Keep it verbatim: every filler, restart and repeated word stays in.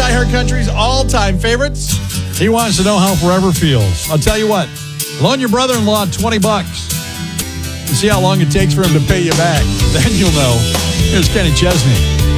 iHeart Country's all-time favorites. He wants to know how forever feels. I'll tell you what, loan your brother-in-law twenty bucks and see how long it takes for him to pay you back. Then you'll know. Here's Kenny Chesney.